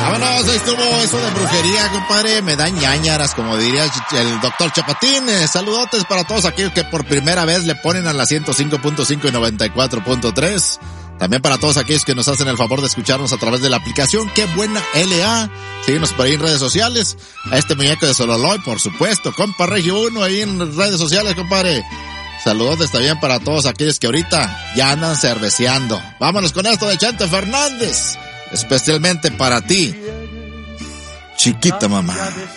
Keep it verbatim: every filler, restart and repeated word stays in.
Vámonos, ahí estuvo eso de brujería, compadre. Me da ñañaras, como diría el doctor Chapatín. Eh, saludotes para todos aquellos que por primera vez le ponen a la ciento cinco punto cinco y noventa y cuatro punto tres. También para todos aquellos que nos hacen el favor de escucharnos a través de la aplicación Qué Buena L A. Síguenos por ahí en redes sociales. A este muñeco de Sololoy, por supuesto. Compa Regio uno ahí en redes sociales, compadre. Saludos también para todos aquellos que ahorita ya andan cerveceando. Vámonos con esto de Chente Fernández. Especialmente para ti, chiquita mamá.